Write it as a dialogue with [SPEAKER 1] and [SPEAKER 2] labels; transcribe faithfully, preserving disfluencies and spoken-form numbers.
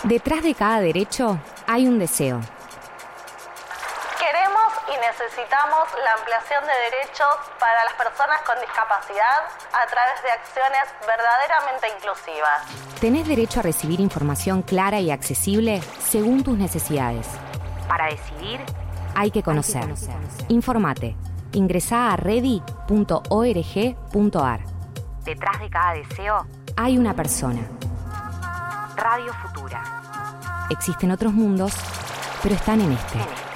[SPEAKER 1] Detrás de cada derecho hay un deseo.
[SPEAKER 2] Queremos y necesitamos la ampliación de derechos para las personas con discapacidad a través de acciones verdaderamente inclusivas.
[SPEAKER 1] Tenés derecho a recibir información clara y accesible según tus necesidades. Para decidir, hay que conocer. Infórmate. Ingresá a ready punto org punto ar. Detrás de cada deseo hay una persona. Radio Futura. Existen otros mundos, pero están en este.